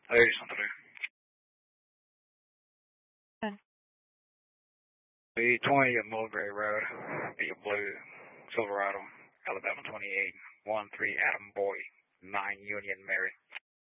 Ladies on three. The 20 of Mulberry Road, the blue Silverado, Alabama 28, 13 Adam Boy, 9 Union Mary.